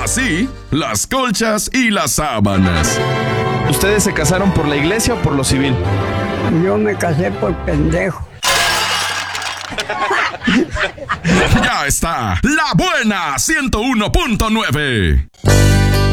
sí, las colchas y las sábanas. ¿Ustedes se casaron por la iglesia o por lo civil? Yo me casé por pendejo. Ya está, La Buena 101.9.